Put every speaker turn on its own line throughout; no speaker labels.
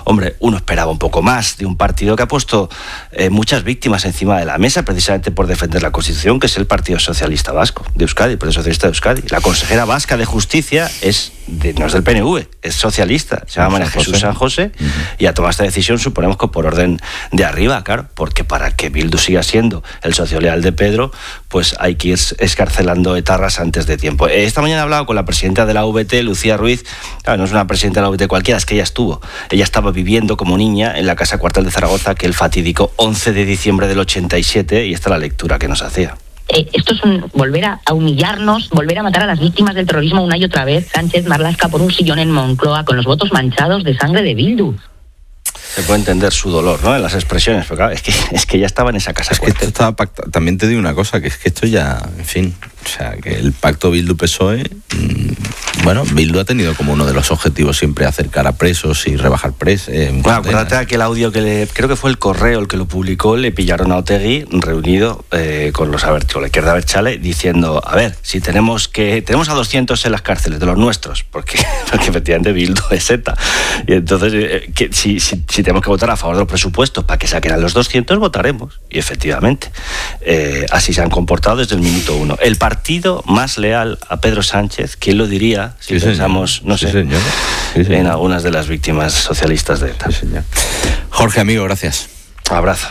hombre, uno esperaba un poco más de un partido que ha puesto muchas víctimas encima de la mesa precisamente por defender la Constitución, que es el Partido Socialista Vasco de Euskadi, el Partido Socialista de Euskadi. La consejera vasca de Justicia no es del PNV, es socialista, se llama María Jesús San José, y ha tomado esta decisión, suponemos que por orden de arriba, claro, porque para que Bildu siga siendo el socio leal de Pedro, pues hay que ir escarcelando etarras antes de tiempo. Esta mañana he hablado con la presidenta de la UVT, Lucía Ruiz. Claro, no es una presidenta de la UVT cualquiera, es que ella estaba viviendo como niña en la Casa Cuartel de Zaragoza aquel fatídico 11 de diciembre del 87, y esta es la lectura que nos hacía.
Esto es volver a humillarnos, volver a matar a las víctimas del terrorismo una y otra vez. Sánchez Marlaska por un sillón en Moncloa con los votos manchados de sangre de Bildu.
Se puede entender su dolor, ¿no?, en las expresiones, pero claro, es que ya estaba en esa casa.
Es que esto estaba pactado. También te digo una cosa, que es que esto ya, en fin, o sea, que el pacto Bildu-PSOE, bueno, Bildu ha tenido como uno de los objetivos siempre acercar a presos y rebajar
bueno, acuérdate de aquel audio que creo que fue el Correo el que lo publicó, le pillaron a Otegi reunido con la izquierda Abertzale diciendo, a ver, si tenemos a 200 en las cárceles, de los nuestros, porque efectivamente Bildu es ETA, y entonces si tenemos que votar a favor de los presupuestos para que saquen a los 200, votaremos. Y efectivamente, así se han comportado desde el minuto uno. El partido más leal a Pedro Sánchez, ¿quién lo diría si pensamos, no sé, en algunas de las víctimas socialistas de ETA?
Sí, señor. Jorge, amigo, gracias.
Abrazo.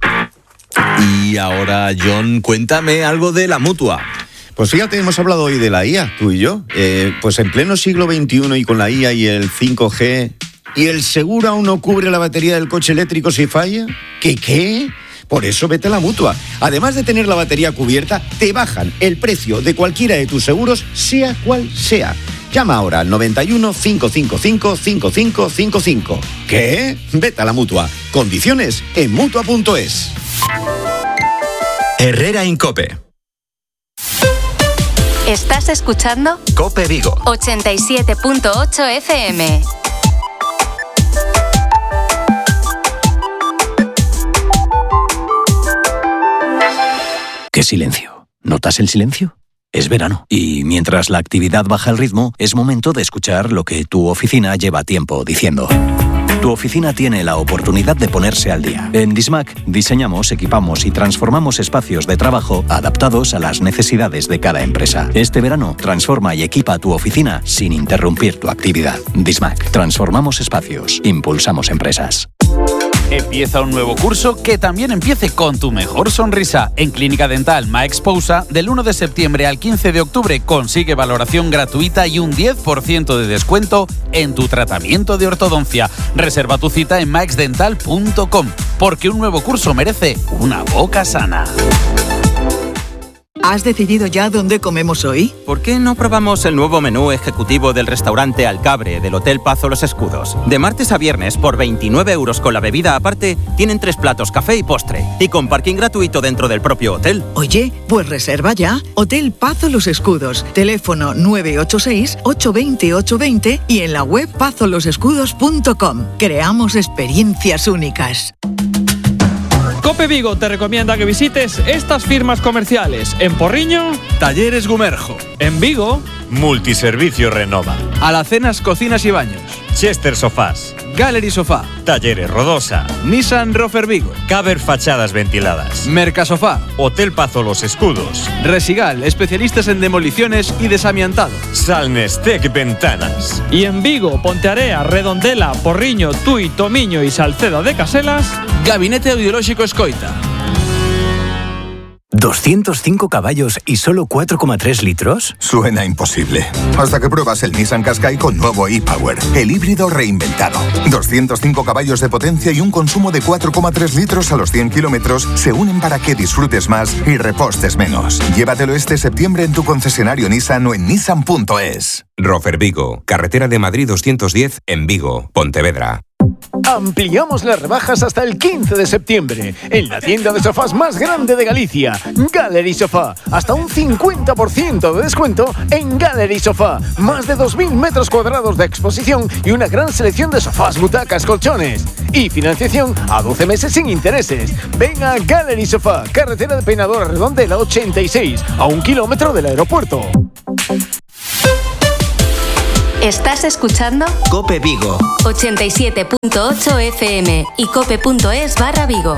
Y ahora, John, cuéntame algo de la Mutua.
Pues fíjate, hemos hablado hoy de la IA, tú y yo. Pues en pleno siglo XXI y con la IA y el 5G... ¿Y el seguro aún no cubre la batería del coche eléctrico si falla? ¿Qué? Por eso vete a la Mutua. Además de tener la batería cubierta, te bajan el precio de cualquiera de tus seguros, sea cual sea. Llama ahora al 91 555 5555. ¿Qué? Vete a la Mutua. Condiciones en Mutua.es.
Herrera Incope.
¿Estás escuchando?
Cope Vigo
87.8 FM.
¡Qué silencio! ¿Notas el silencio? Es verano y mientras la actividad baja el ritmo, es momento de escuchar lo que tu oficina lleva tiempo diciendo. Tu oficina tiene la oportunidad de ponerse al día. En Dismac diseñamos, equipamos y transformamos espacios de trabajo adaptados a las necesidades de cada empresa. Este verano, transforma y equipa tu oficina sin interrumpir tu actividad. Dismac. Transformamos espacios. Impulsamos empresas.
Empieza un nuevo curso que también empiece con tu mejor sonrisa. En Clínica Dental Maexpousa, del 1 de septiembre al 15 de octubre, consigue valoración gratuita y un 10% de descuento en tu tratamiento de ortodoncia. Reserva tu cita en maxdental.com, porque un nuevo curso merece una boca sana.
¿Has decidido ya dónde comemos hoy?
¿Por qué no probamos el nuevo menú ejecutivo del restaurante Alcabre del Hotel Pazo Los Escudos? De martes a viernes, por 29 € con la bebida aparte, tienen 3 platos, café y postre. Y con parking gratuito dentro del propio hotel.
Oye, pues reserva ya. Hotel Pazo Los Escudos. Teléfono 986-820-820 y en la web pazolosescudos.com. Creamos experiencias únicas.
Cope Vigo te recomienda que visites estas firmas comerciales. En Porriño,
Talleres Gumerjo.
En Vigo,
Multiservicio Renova.
Alacenas Cocinas y Baños.
Chester Sofás.
Gallery Sofá.
Talleres Rodosa.
Nissan Rofer Vigo.
Caber Fachadas Ventiladas.
Mercasofá.
Hotel Pazo Los Escudos.
Resigal, especialistas en demoliciones y desamiantado.
Salnestec Ventanas.
Y en Vigo, Pontearea, Redondela, Porriño, Tui, Tomiño y Salceda de Caselas, Gabinete Audiolóxico Escoita.
205 caballos y solo 4,3 litros.
Suena imposible. Hasta que pruebas el Nissan Qashqai con nuevo e-Power, el híbrido reinventado. 205 caballos de potencia y un consumo de 4,3 litros a los 100 kilómetros se unen para que disfrutes más y repostes menos. Llévatelo este septiembre en tu concesionario Nissan o en nissan.es.
Rofer Vigo, carretera de Madrid 210 en Vigo, Pontevedra.
Ampliamos las rebajas hasta el 15 de septiembre en la tienda de sofás más grande de Galicia, Gallery Sofá. Hasta un 50% de descuento en Gallery Sofá. Más de 2.000 metros cuadrados de exposición y una gran selección de sofás, butacas, colchones. Y financiación a 12 meses sin intereses. Ven a Gallery Sofá, carretera de Peinadora Redondela 86, a 1 kilómetro del aeropuerto.
¿Estás escuchando?
COPE Vigo.
87.8 FM y cope.es/Vigo.